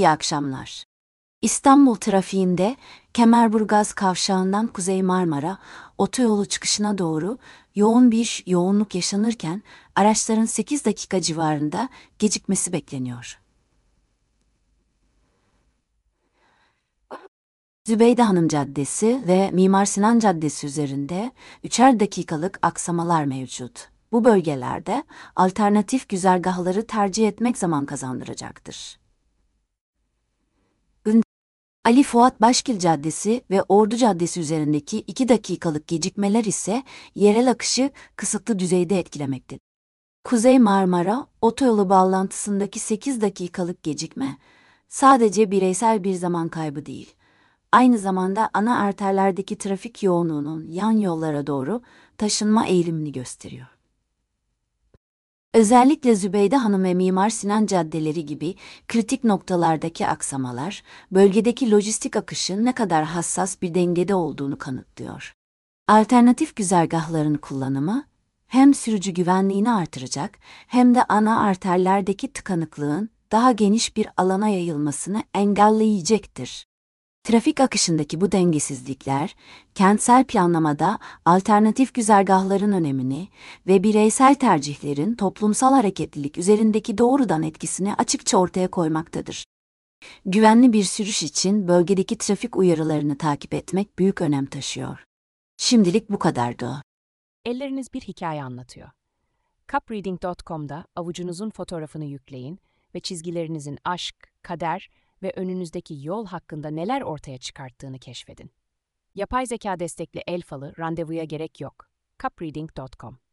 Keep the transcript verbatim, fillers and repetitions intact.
İyi akşamlar. İstanbul trafiğinde Kemerburgaz kavşağından Kuzey Marmara otoyolu çıkışına doğru yoğun bir yoğunluk yaşanırken araçların sekiz dakika civarında gecikmesi bekleniyor. Zübeyde Hanım Caddesi ve Mimar Sinan Caddesi üzerinde üçer dakikalık aksamalar mevcut. Bu bölgelerde alternatif güzergahları tercih etmek zaman kazandıracaktır. Ali Fuat Başkil Caddesi ve Ordu Caddesi üzerindeki iki dakikalık gecikmeler ise yerel akışı kısıtlı düzeyde etkilemektedir. Kuzey Marmara otoyolu bağlantısındaki sekiz dakikalık gecikme sadece bireysel bir zaman kaybı değil, aynı zamanda ana arterlerdeki trafik yoğunluğunun yan yollara doğru taşınma eğilimini gösteriyor. Özellikle Zübeyde Hanım ve Mimar Sinan caddeleri gibi kritik noktalardaki aksamalar, bölgedeki lojistik akışın ne kadar hassas bir dengede olduğunu kanıtlıyor. Alternatif güzergahların kullanımı, hem sürücü güvenliğini artıracak hem de ana arterlerdeki tıkanıklığın daha geniş bir alana yayılmasını engelleyecektir. Trafik akışındaki bu dengesizlikler, kentsel planlamada alternatif güzergahların önemini ve bireysel tercihlerin toplumsal hareketlilik üzerindeki doğrudan etkisini açıkça ortaya koymaktadır. Güvenli bir sürüş için bölgedeki trafik uyarılarını takip etmek büyük önem taşıyor. Şimdilik bu kadardı. Elleriniz bir hikaye anlatıyor. cupreading nokta com'da avucunuzun fotoğrafını yükleyin ve çizgilerinizin aşk, kader ve önünüzdeki yol hakkında neler ortaya çıkarttığını keşfedin. Yapay zeka destekli el falı randevuya gerek yok. cupreading nokta com